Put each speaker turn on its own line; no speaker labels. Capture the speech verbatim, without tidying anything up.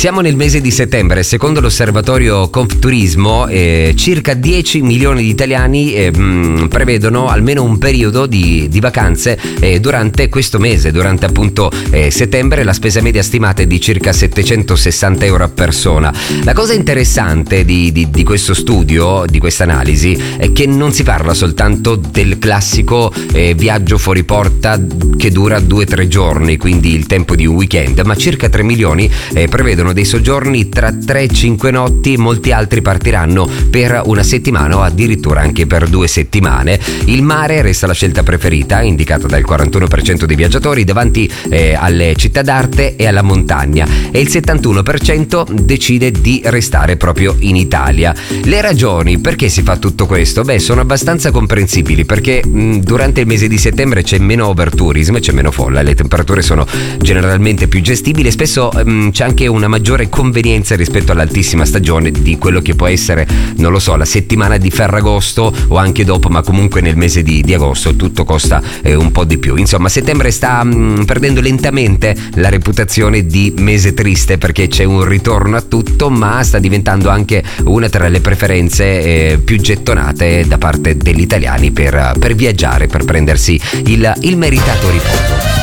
Siamo nel mese di settembre. Secondo l'osservatorio Confturismo, eh, circa dieci milioni di italiani eh, mh, prevedono almeno un periodo di, di vacanze eh, durante questo mese, durante appunto eh, settembre. La spesa media stimata è di circa settecentosessanta euro a persona. La cosa interessante di, di, di questo studio, di questa analisi, è che non si parla soltanto del classico eh, viaggio fuori porta che dura due o tre giorni, quindi il tempo di un weekend, ma circa tre milioni eh, prevedono dei soggiorni tra tre e cinque notti. Molti altri partiranno per una settimana o addirittura anche per due settimane. Il mare resta la scelta preferita, indicata dal quarantuno per cento dei viaggiatori, davanti eh, alle città d'arte e alla montagna, e il settantuno per cento decide di restare proprio in Italia. Le ragioni perché si fa tutto questo? Beh, sono abbastanza comprensibili, perché mh, durante il mese di settembre c'è meno overtourism, c'è meno folla, le temperature sono generalmente più gestibili e spesso mh, c'è anche una maggiore convenienza rispetto all'altissima stagione di quello che può essere, non lo so, la settimana di Ferragosto o anche dopo, ma comunque nel mese di, di agosto tutto costa eh, un po' di più. Insomma, settembre sta mh, perdendo lentamente la reputazione di mese triste, perché c'è un ritorno a tutto, ma sta diventando anche una tra le preferenze eh, più gettonate da parte degli italiani per, per viaggiare, per prendersi il, il meritato riposo.